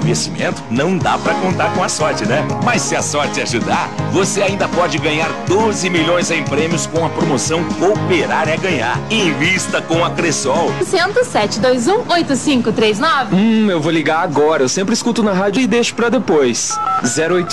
investimento, não dá pra contar com a sorte, né? Mas se a sorte ajudar, você ainda pode ganhar 12 milhões em prêmios com a promoção Cooperar é Ganhar. Invista com a Cressol. 10721-8539. Eu vou ligar agora. Eu sempre escuto na rádio e deixo pra depois. 0800